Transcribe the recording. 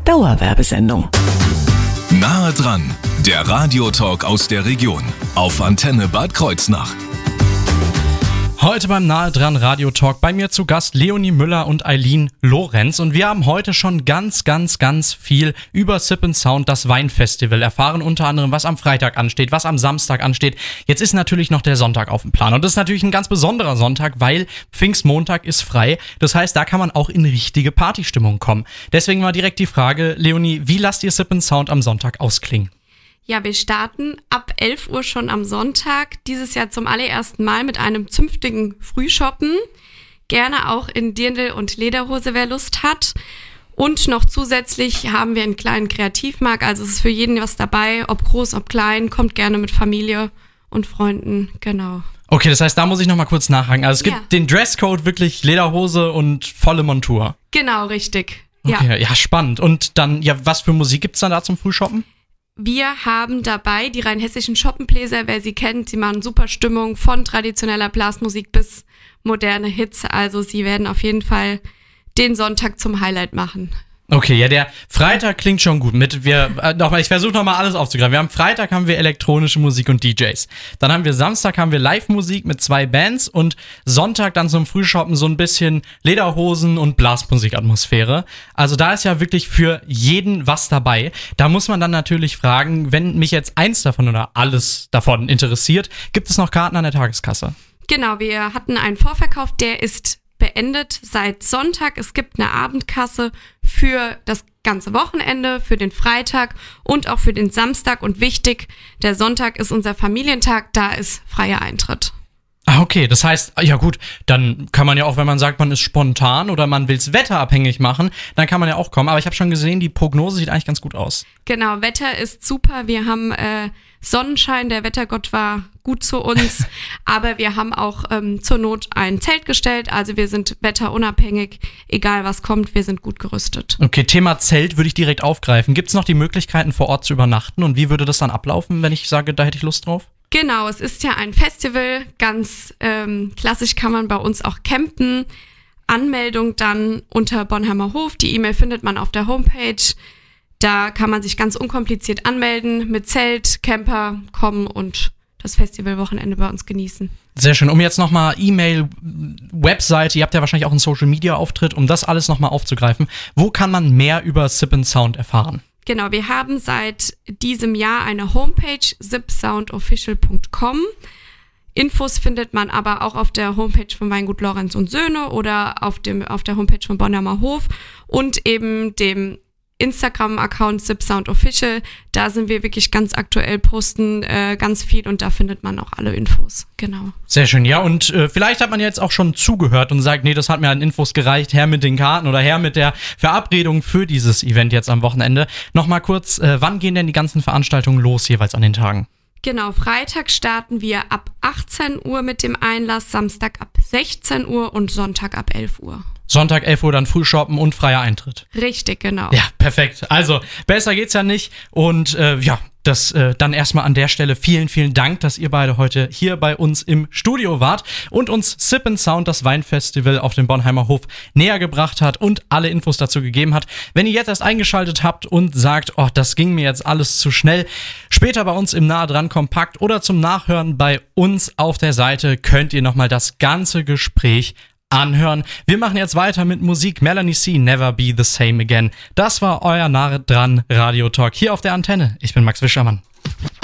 Dauerwerbesendung. Nahe dran, der Radiotalk aus der Region auf Antenne Bad Kreuznach. Heute beim Nahe dran Radiotalk bei mir zu Gast Leonie Müller und Eileen Lorenz und wir haben heute schon ganz viel über Sip & Sound, das Weinfestival, erfahren, unter anderem, was am Freitag ansteht, was am Samstag ansteht. Jetzt ist natürlich noch der Sonntag auf dem Plan und das ist natürlich ein ganz besonderer Sonntag, weil Pfingstmontag ist frei. Das heißt, da kann man auch in richtige Partystimmung kommen. Deswegen mal direkt die Frage, Leonie, wie lasst ihr Sip & Sound am Sonntag ausklingen? Ja, wir starten ab 11 Uhr schon am Sonntag, dieses Jahr zum allerersten Mal mit einem zünftigen Frühshoppen. Gerne auch in Dirndl und Lederhose, wer Lust hat. Und noch zusätzlich haben wir einen kleinen Kreativmarkt, also es ist für jeden was dabei, ob groß, ob klein, kommt gerne mit Familie und Freunden, genau. Okay, das heißt, da muss ich nochmal kurz nachhaken. Also es gibt den Dresscode, wirklich Lederhose und volle Montur. Genau, richtig. Okay, ja, spannend. Und dann, ja, was für Musik gibt's dann da zum Frühshoppen? Wir haben dabei die rheinhessischen Schoppenbläser, wer sie kennt, sie machen super Stimmung von traditioneller Blasmusik bis moderne Hits. Also sie werden auf jeden Fall den Sonntag zum Highlight machen. Okay, ja, der Freitag klingt schon gut. Ich versuche nochmal alles aufzugreifen. Freitag haben wir elektronische Musik und DJs. Dann haben wir Samstag Live-Musik mit 2 Bands und Sonntag dann zum Frühshoppen so ein bisschen Lederhosen und Blasmusikatmosphäre. Also da ist ja wirklich für jeden was dabei. Da muss man dann natürlich fragen, wenn mich jetzt eins davon oder alles davon interessiert, gibt es noch Karten an der Tageskasse? Genau, wir hatten einen Vorverkauf, der ist beendet seit Sonntag. Es gibt eine Abendkasse für das ganze Wochenende, für den Freitag und auch für den Samstag. Und wichtig, der Sonntag ist unser Familientag, da ist freier Eintritt. Ah, okay, das heißt, ja gut, dann kann man ja auch, wenn man sagt, man ist spontan oder man will es wetterabhängig machen, dann kann man ja auch kommen. Aber ich habe schon gesehen, die Prognose sieht eigentlich ganz gut aus. Genau, Wetter ist super. Wir haben Sonnenschein, der Wettergott war gut zu uns, aber wir haben auch zur Not ein Zelt gestellt. Also wir sind wetterunabhängig, egal was kommt, wir sind gut gerüstet. Okay, Thema Zelt würde ich direkt aufgreifen. Gibt es noch die Möglichkeiten, vor Ort zu übernachten und wie würde das dann ablaufen, wenn ich sage, da hätte ich Lust drauf? Genau, es ist ja ein Festival, ganz klassisch kann man bei uns auch campen. Anmeldung dann unter Bonheimer Hof, die E-Mail findet man auf der Homepage. Da kann man sich ganz unkompliziert anmelden, mit Zelt, Camper kommen und das Festivalwochenende bei uns genießen. Sehr schön. Um jetzt nochmal E-Mail, Webseite, ihr habt ja wahrscheinlich auch einen Social-Media-Auftritt, um das alles nochmal aufzugreifen. Wo kann man mehr über Sip & Sound erfahren? Genau, wir haben seit diesem Jahr eine Homepage, sipsoundofficial.com. Infos findet man aber auch auf der Homepage von Weingut Lorenz und Söhne oder auf der Homepage von Bonheimer Hof und eben dem Instagram-Account sipsoundofficial. Da sind wir wirklich ganz aktuell, posten ganz viel und da findet man auch alle Infos. Genau. Sehr schön, ja, und vielleicht hat man jetzt auch schon zugehört und sagt, nee, das hat mir an Infos gereicht, her mit den Karten oder her mit der Verabredung für dieses Event jetzt am Wochenende. Nochmal kurz, wann gehen denn die ganzen Veranstaltungen los jeweils an den Tagen? Genau, Freitag starten wir ab 18 Uhr mit dem Einlass, Samstag ab 16 Uhr und Sonntag ab 11 Uhr. Sonntag 11 Uhr dann Frühshoppen und freier Eintritt. Richtig, genau. Ja, perfekt. Also, besser geht's ja nicht. Und das dann erstmal an der Stelle vielen Dank, dass ihr beide heute hier bei uns im Studio wart und uns Sip & Sound, das Weinfestival auf dem Bonheimer Hof, näher gebracht hat und alle Infos dazu gegeben hat. Wenn ihr jetzt erst eingeschaltet habt und sagt, oh, das ging mir jetzt alles zu schnell, später bei uns im Nahe dran Kompakt oder zum Nachhören bei uns auf der Seite könnt ihr nochmal das ganze Gespräch anhören. Wir machen jetzt weiter mit Musik. Melanie C. Never Be the Same Again. Das war euer Nahe dran Radio Talk hier auf der Antenne. Ich bin Max Wischermann.